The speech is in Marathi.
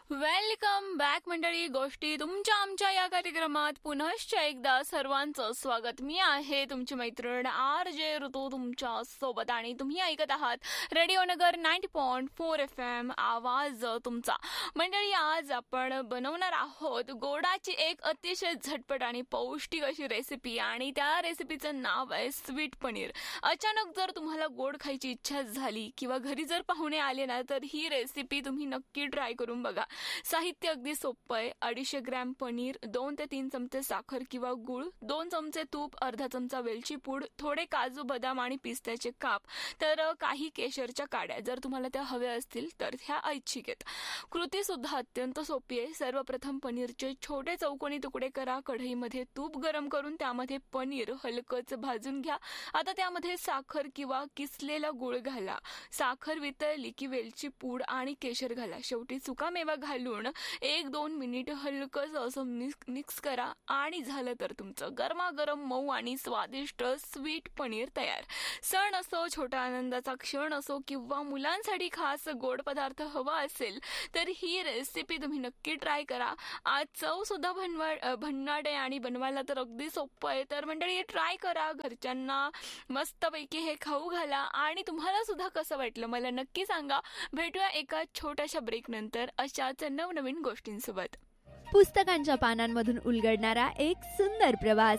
वेलकम बॅक मंडळी. गोष्टी तुमच्या आमच्या या कार्यक्रमात पुनश्च एकदा सर्वांचं स्वागत. मी आहे तुमची मैत्रीण RJ ऋतू तुमच्या सोबत आणि तुम्ही ऐकत आहात रेडिओ नगर 90.4 FM आवाज तुमचा. मंडळी, आज आपण बनवणार आहोत गोडाची एक अतिशय झटपट आणि पौष्टिक अशी रेसिपी आणि त्या रेसिपीचं नाव आहे स्वीट पनीर. अचानक जर तुम्हाला गोड खायची इच्छा झाली किंवा घरी जर पाहुणे आले ना, तर ही रेसिपी तुम्ही नक्की ट्राय करून बघा. साहित्य अगदी सोपं आहे. 250 ग्रॅम पनीर, 2 ते 3 चमचे साखर किंवा गूळ, 2 चमचे तूप, अर्धा चमचा वेलची पूड, थोडे काजू बदाम आणि पिस्त्याचे काप, तर काही केशरच्या काड्या. जर तुम्हाला त्या हव्या असतील तर ह्या ऐच्छिक आहेत. कृती सुद्धा अत्यंत सोपी आहे. सर्वप्रथम पनीरचे छोटे चौकोनी तुकडे करा. कढईमध्ये तूप गरम करून त्यामध्ये पनीर हलकच भाजून घ्या. आता त्यामध्ये साखर किंवा किसलेला गूळ घाला. साखर वितळली की वेलची पूड आणि केशर घाला. शेवटी सुकामेवा घालून 1-2 मिनिट हलकच असं मिक्स करा आणि झालं तर तुमचं गरमागरम मऊ आणि स्वादिष्ट स्वीट पनीर तयार. सण असो, छोटा आनंदाचा क्षण असो किंवा मुलांसाठी खास गोड पदार्थ हवा असेल तर ही रेसिपी तुम्ही नक्की ट्राय करा. आज चव सुद्धा भन्नाट आहे आणि बनवायला तर अगदी सोपं आहे. तर मंडळी, ट्राय करा, घरच्यांना मस्तपैकी हे खाऊ घाला आणि तुम्हाला सुद्धा कसं वाटलं मला नक्की सांगा. भेटूया एका छोट्याशा ब्रेक नंतर अशाच नवनवीन गोष्टींसोबत. पुस्तकांच्या पानांमधून उलगडणारा एक सुंदर प्रवास.